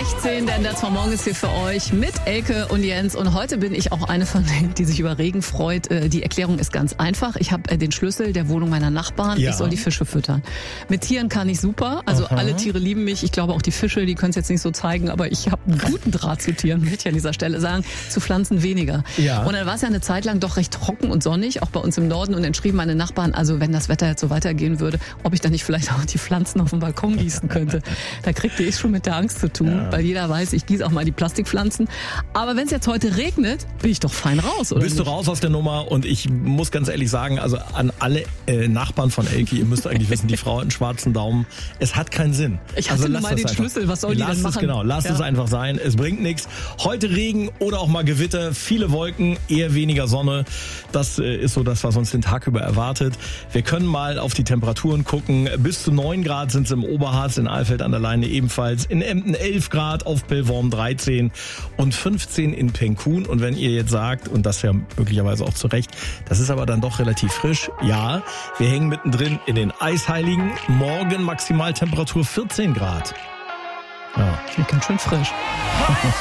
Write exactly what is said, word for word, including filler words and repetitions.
sechzehn, denn das von morgen ist hier für euch mit Elke und Jens. Und heute bin ich auch eine von denen, die sich über Regen freut. Die Erklärung ist ganz einfach. Ich habe den Schlüssel der Wohnung meiner Nachbarn. Ja. Ich soll die Fische füttern. Mit Tieren kann ich super. Also Aha. alle Tiere lieben mich. Ich glaube auch die Fische, die können es jetzt nicht so zeigen, aber ich habe einen guten Draht zu Tieren, möchte ich an dieser Stelle sagen. Zu Pflanzen weniger. Ja. Und dann war es ja eine Zeit lang doch recht trocken und sonnig, auch bei uns im Norden. Und dann schrieben meine Nachbarn, also wenn das Wetter jetzt so weitergehen würde, ob ich dann nicht vielleicht auch die Pflanzen auf dem Balkon gießen könnte. Da kriegte ich schon mit der Angst zu tun, ja. weil jeder weiß, ich gieße auch mal die Plastikpflanzen. Aber wenn es jetzt heute regnet, bin ich doch fein raus, oder? Bist nicht? Du raus aus der Nummer, und ich muss ganz ehrlich sagen, also an alle äh, Nachbarn von Elke, ihr müsst eigentlich wissen, die Frau hat einen schwarzen Daumen. Es hat keinen Sinn. Ich hatte also nur mal den einfach. Schlüssel, was soll lass die denn machen? Es, genau, lasst ja. es einfach sein, es bringt nichts. Heute Regen oder auch mal Gewitter, viele Wolken, eher weniger Sonne. Das äh, ist so das, was uns den Tag über erwartet. Wir können mal auf die Temperaturen gucken. Bis zu neun Grad sind es im Oberharz, in Alfeld an der Leine ebenfalls. In Emden elf Grad, auf Pellworm dreizehn und fünfzehn in Penkun. Und wenn ihr jetzt sagt, und das ja möglicherweise auch zu Recht, das ist aber dann doch relativ frisch. Ja, wir hängen mittendrin in den Eisheiligen. Morgen Maximaltemperatur vierzehn Grad. Ja, ganz schön frisch.